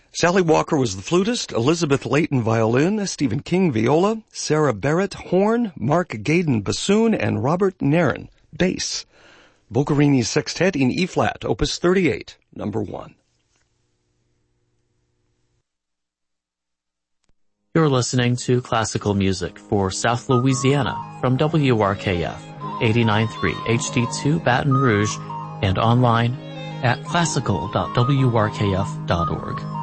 Sally Walker was the flutist, Elizabeth Layton violin, Stephen King viola, Sarah Barrett horn, Mark Gaydon bassoon, and Robert Nairn bass. Boccherini's Sextet in E-flat, Opus 38, number 1. You're listening to classical music for South Louisiana from WRKF 89.3 HD2 Baton Rouge and online at classical.wrkf.org.